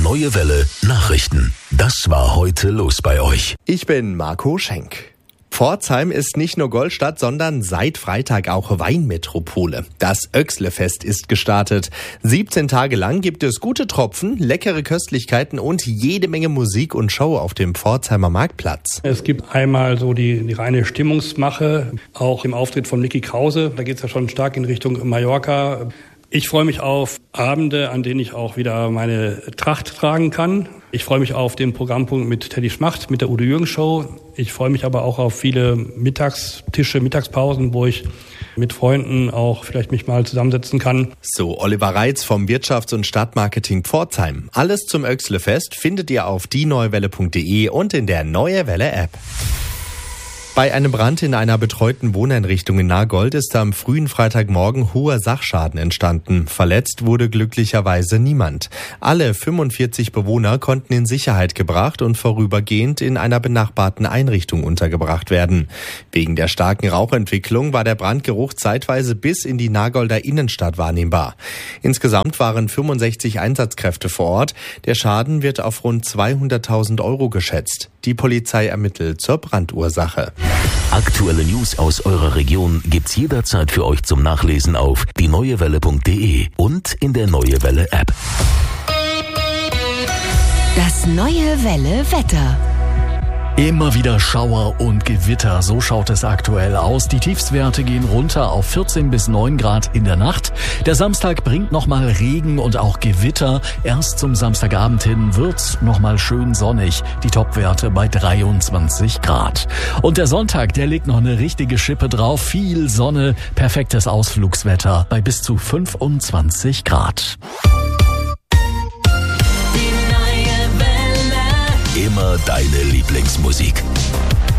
Neue Welle Nachrichten. Das war heute los bei euch. Ich bin Marco Schenk. Pforzheim ist nicht nur Goldstadt, sondern seit Freitag auch Weinmetropole. Das Oechsle-Fest ist gestartet. 17 Tage lang gibt es gute Tropfen, leckere Köstlichkeiten und jede Menge Musik und Show auf dem Pforzheimer Marktplatz. Es gibt einmal so die reine Stimmungsmache, auch im Auftritt von Niki Krause. Da geht es ja schon stark in Richtung Mallorca. Ich freue mich auf Abende, an denen ich auch wieder meine Tracht tragen kann. Ich freue mich auf den Programmpunkt mit Teddy Schmacht, mit der Udo Jürgens Show. Ich freue mich aber auch auf viele Mittagstische, Mittagspausen, wo ich mit Freunden auch vielleicht mich mal zusammensetzen kann. So Oliver Reitz vom Wirtschafts- und Stadtmarketing Pforzheim. Alles zum Oechsle-Fest findet ihr auf dieneuewelle.de und in der Neue Welle App. Bei einem Brand in einer betreuten Wohneinrichtung in Nagold ist am frühen Freitagmorgen hoher Sachschaden entstanden. Verletzt wurde glücklicherweise niemand. Alle 45 Bewohner konnten in Sicherheit gebracht und vorübergehend in einer benachbarten Einrichtung untergebracht werden. Wegen der starken Rauchentwicklung war der Brandgeruch zeitweise bis in die Nagolder Innenstadt wahrnehmbar. Insgesamt waren 65 Einsatzkräfte vor Ort. Der Schaden wird auf rund 200.000 € geschätzt. Die Polizei ermittelt zur Brandursache. Aktuelle News aus eurer Region gibt's jederzeit für euch zum Nachlesen auf dieneuewelle.de und in der Neue Welle App. Das Neue Welle Wetter. Immer wieder Schauer und Gewitter, so schaut es aktuell aus. Die Tiefstwerte gehen runter auf 14 bis 9 Grad in der Nacht. Der Samstag bringt nochmal Regen und auch Gewitter. Erst zum Samstagabend hin wird's nochmal schön sonnig. Die Topwerte bei 23 Grad. Und der Sonntag, der legt noch eine richtige Schippe drauf. Viel Sonne, perfektes Ausflugswetter bei bis zu 25 Grad. Immer deine Lieblingsmusik.